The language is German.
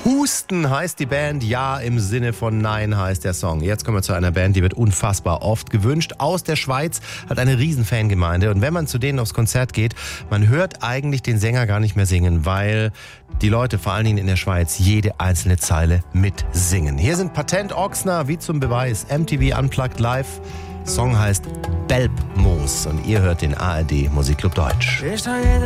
Husten heißt die Band, ja im Sinne von Nein heißt der Song. Jetzt kommen wir zu einer Band, die wird unfassbar oft gewünscht. Aus der Schweiz, hat eine riesen Fangemeinde. Und wenn man zu denen aufs Konzert geht, man hört eigentlich den Sänger gar nicht mehr singen, weil die Leute, vor allen Dingen in der Schweiz, jede einzelne Zeile mitsingen. Hier sind Patent Ochsner, wie zum Beweis, MTV Unplugged Live. Song heißt Belbmoos und ihr hört den ARD Musikclub Deutsch. Ich trage